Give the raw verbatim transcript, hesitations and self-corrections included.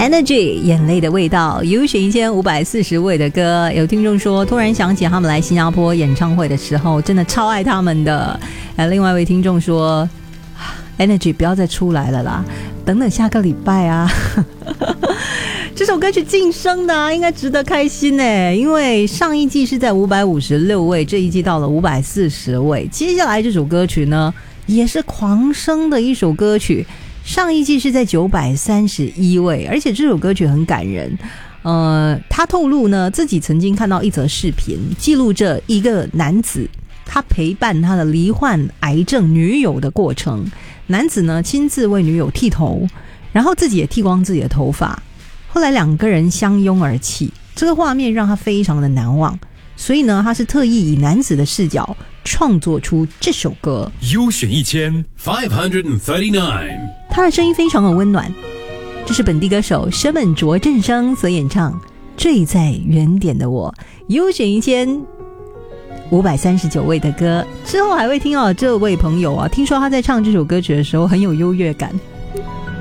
Energy 眼泪的味道，优选一千五百四十位的歌。有听众说突然想起他们来新加坡演唱会的时候，真的超爱他们的。呃，另外一位听众说 Energy 不要再出来了啦，等等下个礼拜啊。这首歌曲晋升的啊，应该值得开心耶，因为上一季是在五百五十六位，这一季到了五百四十位。接下来这首歌曲呢也是狂升的一首歌曲，上一季是在九百三十一位，而且这首歌曲很感人。呃，他透露呢，自己曾经看到一则视频，记录着一个男子，他陪伴他的罹患癌症女友的过程。男子呢，亲自为女友剃头，然后自己也剃光自己的头发。后来两个人相拥而泣，这个画面让他非常的难忘。所以呢，他是特意以男子的视角创作出这首歌。 优选一千 five hundred thirty-nine， 他的声音非常的温暖。这是本地歌手舍本卓正生所演唱《坠在原点的我》，优选一千五百三十九位的歌。之后还会听到这位朋友啊，听说他在唱这首歌曲的时候很有优越感。